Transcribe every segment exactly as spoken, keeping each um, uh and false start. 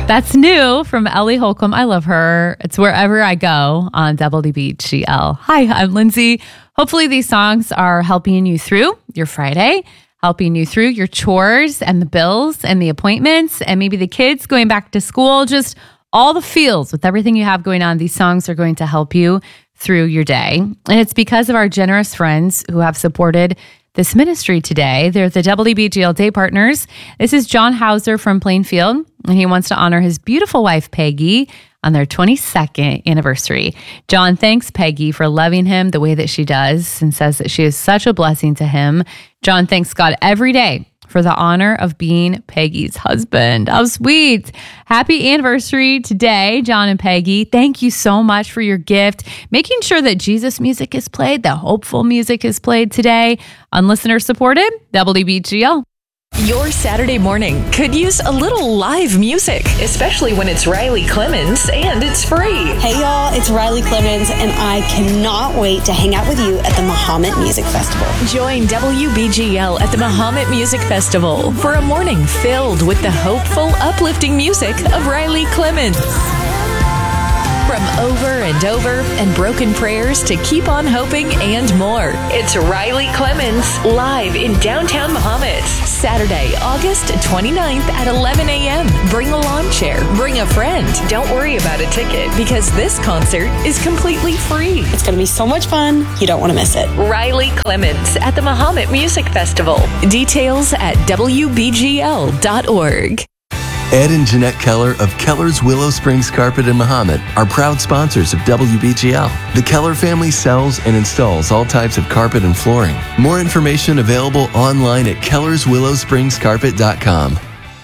That's new from Ellie Holcomb. I love her. It's Wherever I Go on W B G L. Hi, I'm Lindsay. Hopefully these songs are helping you through your Friday, helping you through your chores and the bills and the appointments and maybe the kids going back to school, just all the feels with everything you have going on. These songs are going to help you through your day. And it's because of our generous friends who have supported this ministry today. They're the W B G L Day Partners. This is John Hauser from Plainfield, and he wants to honor his beautiful wife, Peggy, on their twenty-second anniversary. John thanks Peggy for loving him the way that she does and says that she is such a blessing to him. John thanks God every day for the honor of being Peggy's husband. How sweet. Happy anniversary today, John and Peggy. Thank you so much for your gift. Making sure that Jesus music is played, that hopeful music is played today on listener supported W B G L. Your Saturday morning could use a little live music, especially when it's Riley Clemens and it's free. Hey y'all, it's Riley Clemens, and I cannot wait to hang out with you at the Mahomet Music Festival. Join W B G L at the Mahomet Music Festival for a morning filled with the hopeful, uplifting music of Riley Clemens. From Over and Over and Broken Prayers to Keep on Hoping and more. It's Riley Clemens live in downtown Mahomet. Saturday, August twenty-ninth at eleven a.m. Bring a lawn chair. Bring a friend. Don't worry about a ticket because this concert is completely free. It's going to be so much fun. You don't want to miss it. Riley Clemens at the Mahomet Music Festival. Details at W B G L dot org. Ed and Jeanette Keller of Keller's Willow Springs Carpet in Mahomet are proud sponsors of W B G L. The Keller family sells and installs all types of carpet and flooring. More information available online at kellers willow springs carpet dot com.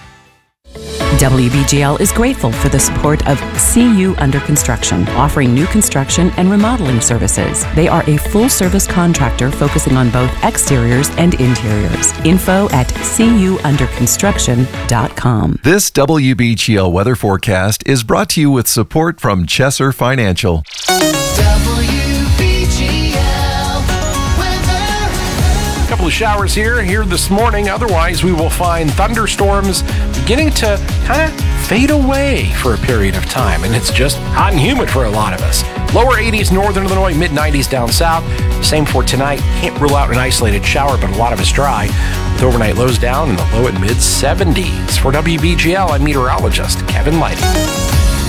W B G L is grateful for the support of C U Under Construction, offering new construction and remodeling services. They are a full-service contractor focusing on both exteriors and interiors. Info at c u under construction dot com. This W B G L weather forecast is brought to you with support from Chesser Financial. W B G L weather. A couple of showers here, here this morning. Otherwise, we will find thunderstorms beginning to kind of fade away for a period of time. And it's just hot and humid for a lot of us. Lower eighties northern Illinois, mid nineties down south. Same for tonight. Can't rule out an isolated shower, but a lot of it's dry. With overnight lows down in the low and mid seventies. For W B G L, I'm meteorologist Kevin Lighty.